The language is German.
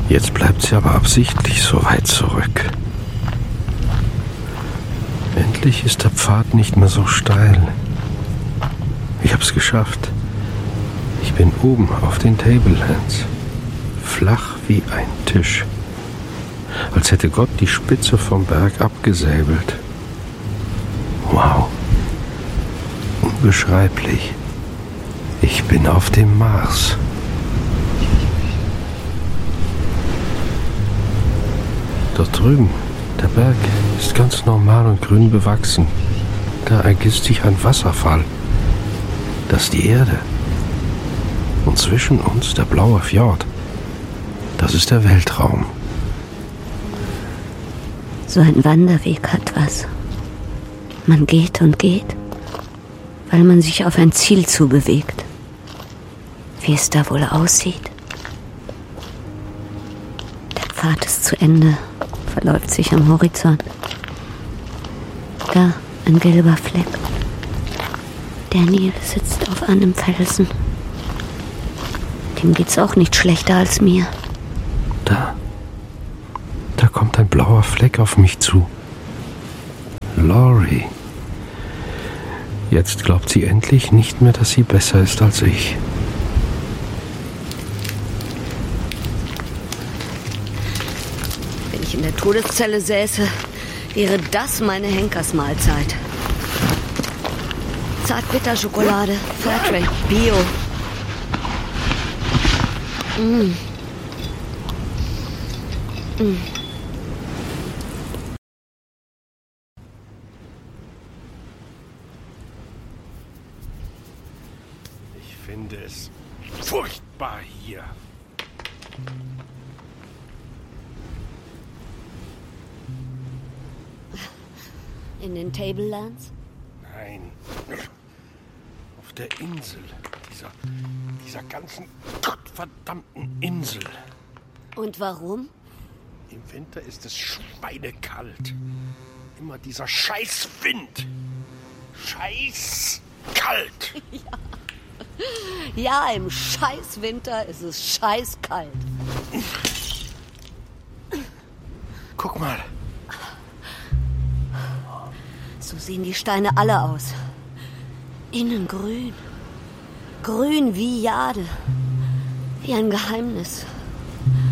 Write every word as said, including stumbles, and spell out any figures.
Jetzt bleibt sie aber absichtlich so weit zurück. Endlich ist der Pfad nicht mehr so steil. Ich hab's geschafft. Ich bin oben auf den Tablelands. Flach wie ein Tisch. Als hätte Gott die Spitze vom Berg abgesäbelt. Wow. Unbeschreiblich. Ich bin auf dem Mars. Dort drüben, der Berg ist ganz normal und grün bewachsen. Da ergießt sich ein Wasserfall. Das ist die Erde. Und zwischen uns der blaue Fjord. Das ist der Weltraum. So ein Wanderweg hat was. Man geht und geht, weil man sich auf ein Ziel zubewegt. Wie es da wohl aussieht. Der Pfad ist zu Ende, verläuft sich am Horizont. Da ein gelber Fleck. Der Nil sitzt auf einem Felsen. Dem geht's auch nicht schlechter als mir. Da, da kommt ein blauer Fleck auf mich zu. Laurie. Jetzt glaubt sie endlich nicht mehr, dass sie besser ist als ich. Wenn ich in der Todeszelle säße, wäre das meine Henkersmahlzeit. Zartbitterschokolade, Fairtrade, Bio. Mm. Mm. Ich finde es furchtbar hier. In den Tablelands? Nein. Auf der Insel. Dieser, dieser ganzen gottverdammten Insel. Und warum? Im Winter ist es schweinekalt. Immer dieser scheiß Wind. Scheiß kalt. Ja. Ja, im Scheißwinter ist es scheißkalt. Guck mal. So sehen die Steine alle aus. Innen grün. Grün wie Jade. Wie ein Geheimnis.